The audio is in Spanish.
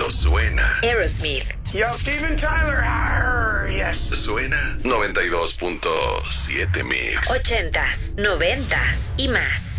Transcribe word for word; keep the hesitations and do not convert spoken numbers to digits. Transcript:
cuando suena Aerosmith. Yo, Steven Tyler. Arr, yes. Suena noventa y dos punto siete Mix. Ochentas, noventas y más.